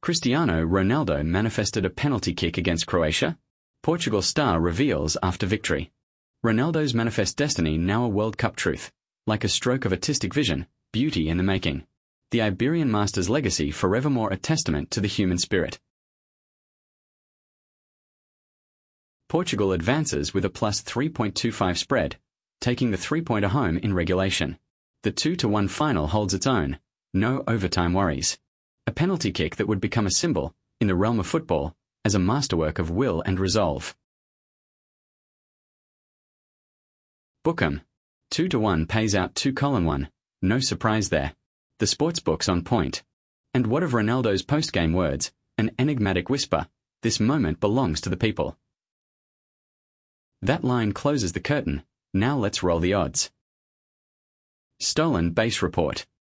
Cristiano Ronaldo manifested a penalty kick against Croatia. Portugal star reveals after victory. Ronaldo's manifest destiny now a World Cup truth. Like a stroke of artistic vision, beauty in the making. The Iberian master's legacy forevermore a testament to the human spirit. Portugal advances with a plus 3.25 spread, taking the 3-pointer home in regulation. The 2-1 final holds its own. No overtime worries. A penalty kick that would become a symbol, in the realm of football, as a masterwork of will and resolve. Bookham. 2-1 pays out 2:1. No surprise there. The sportsbook's on point. And what of Ronaldo's post-game words, an enigmatic whisper, "This moment belongs to the people." That line closes the curtain. Now let's roll the odds. Stolen base report.